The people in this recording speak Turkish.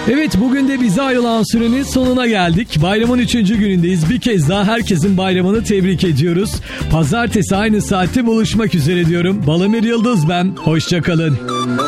Evet, bugün de bize ayrılan sürenin sonuna geldik. Bayramın 3. günündeyiz. Bir kez daha herkesin bayramını tebrik ediyoruz. Pazartesi aynı saatte buluşmak üzere diyorum. Balamir Yıldız ben. Hoşça kalın.